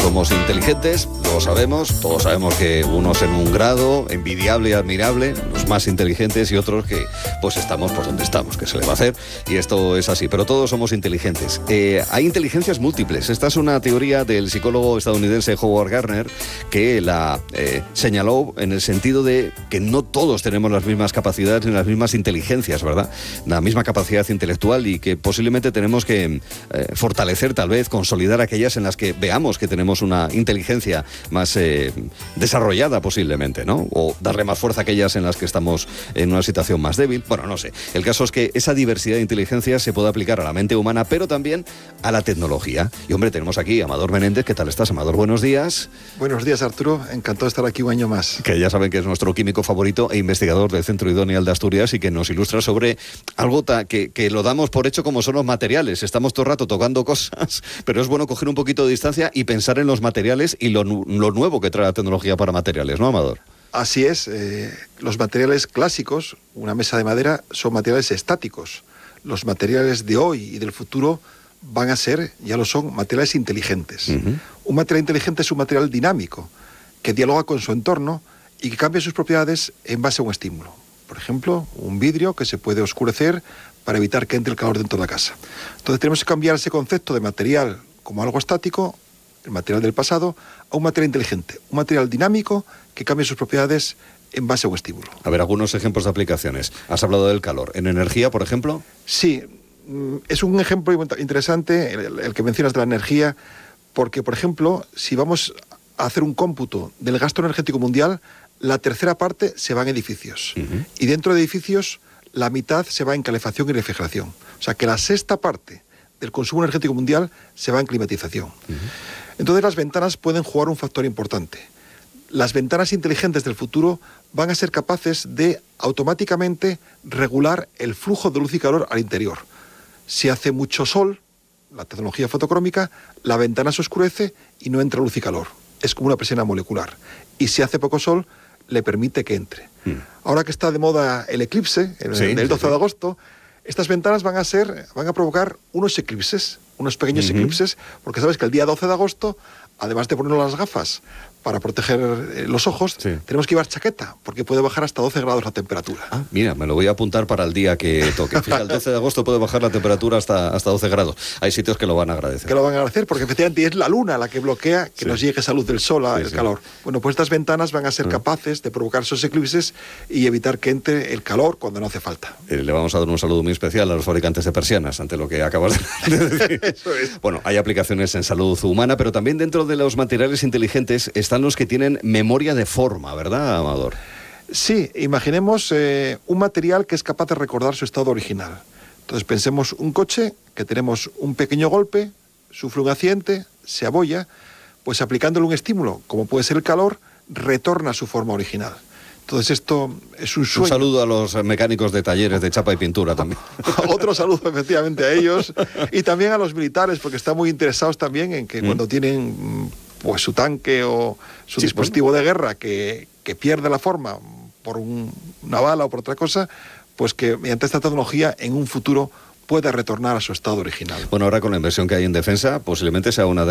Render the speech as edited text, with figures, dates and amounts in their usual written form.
somos inteligentes, lo sabemos, todos sabemos que unos en un grado envidiable y admirable, los más inteligentes, y otros que pues estamos por donde estamos, que se le va a hacer, y esto es así, pero todos somos inteligentes. Hay inteligencias múltiples. Esta es una teoría del psicólogo estadounidense Howard Gardner, que la señaló en el sentido de que no todos tenemos las mismas capacidades ni las mismas inteligencias, ¿verdad? La misma capacidad intelectual, y que posiblemente tenemos que fortalecer, tal vez, consolidar aquellas en las que veamos que tenemos una inteligencia más desarrollada posiblemente, ¿no? O darle más fuerza a aquellas en las que estamos en una situación más débil. Bueno, no sé. El caso es que esa diversidad de inteligencia se puede aplicar a la mente humana, pero también a la tecnología. Y hombre, tenemos aquí a Amador Menéndez. ¿Qué tal estás, Amador? Buenos días. Buenos días, Arturo. Encantado de estar aquí un año más. Que ya saben que es nuestro químico favorito e investigador del Centro Idóneal de Asturias, y que nos ilustra sobre algo que lo damos por hecho, como son los materiales. Estamos todo el rato tocando cosas, pero es bueno coger un poquito de distancia y pensar en los materiales y lo nuevo que trae la tecnología para materiales, ¿no, Amador? Así es. Los materiales clásicos, una mesa de madera, son materiales estáticos. Los materiales de hoy y del futuro van a ser, ya lo son, materiales inteligentes. Uh-huh. Un material inteligente es un material dinámico, que dialoga con su entorno y que cambia sus propiedades en base a un estímulo. Por ejemplo, un vidrio que se puede oscurecer para evitar que entre el calor dentro de la casa. Entonces tenemos que cambiar ese concepto de material como algo estático, el material del pasado, a un material inteligente, un material dinámico que cambia sus propiedades en base a un estímulo. A ver, algunos ejemplos de aplicaciones. Has hablado del calor. ¿En energía, por ejemplo? Sí, es un ejemplo interesante el que mencionas de la energía, porque, por ejemplo, si vamos a hacer un cómputo del gasto energético mundial, la tercera parte se va en edificios. Uh-huh. Y dentro de edificios, la mitad se va en calefacción y refrigeración. O sea, que la sexta parte del consumo energético mundial se va en climatización. Uh-huh. Entonces las ventanas pueden jugar un factor importante. Las ventanas inteligentes del futuro van a ser capaces de automáticamente regular el flujo de luz y calor al interior. Si hace mucho sol, la tecnología fotocrómica, la ventana se oscurece y no entra luz y calor. Es como una persiana molecular. Y si hace poco sol, le permite que entre. Ahora que está de moda el eclipse, el 12 de agosto, estas ventanas van a provocar unos eclipses, unos pequeños eclipses, porque sabes que el día 12 de agosto, además de ponernos las gafas para proteger los ojos, tenemos que llevar chaqueta, porque puede bajar hasta 12 grados la temperatura. Ah, mira, me lo voy a apuntar para el día que toque. Fíjate, el 12 de agosto puede bajar la temperatura hasta 12 grados. Hay sitios que lo van a agradecer. Que lo van a agradecer, porque efectivamente es la luna la que bloquea que nos llegue esa luz del sol, el calor. Bueno, pues estas ventanas van a ser capaces de provocar esos eclipses y evitar que entre el calor cuando no hace falta. Le vamos a dar un saludo muy especial a los fabricantes de persianas, ante lo que acabas de decir. Eso es. Bueno, hay aplicaciones en salud humana, pero también dentro de los materiales inteligentes están los que tienen memoria de forma, ¿verdad, Amador? Sí, imaginemos un material que es capaz de recordar su estado original. Entonces pensemos un coche que tenemos un pequeño golpe, sufre un accidente, se abolla, pues aplicándole un estímulo, como puede ser el calor, retorna a su forma original. Entonces esto es un sueño. Un saludo a los mecánicos de talleres de chapa y pintura también. Otro saludo efectivamente a ellos y también a los militares, porque están muy interesados también en que cuando tienen pues su tanque o su dispositivo de guerra que pierde la forma por una bala o por otra cosa, pues que mediante esta tecnología en un futuro pueda retornar a su estado original. Bueno, ahora con la inversión que hay en defensa, posiblemente sea una de